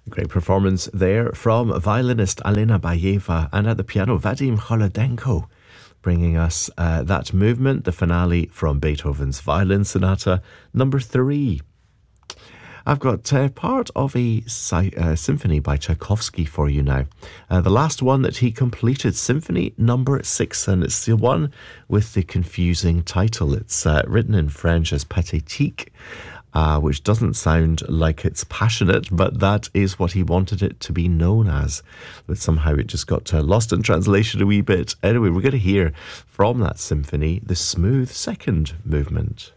Great performance there from violinist Alena Bayeva, and at the piano Vadim Kholodenko, bringing us that movement, the finale from Beethoven's Violin Sonata number 3. I've got part of a symphony by Tchaikovsky for you now. The last one that he completed, Symphony number 6, and it's the one with the confusing title. It's written in French as Pathétique, which doesn't sound like it's passionate, but that is what he wanted it to be known as. But somehow it just got lost in translation a wee bit. Anyway, we're going to hear from that symphony the smooth second movement.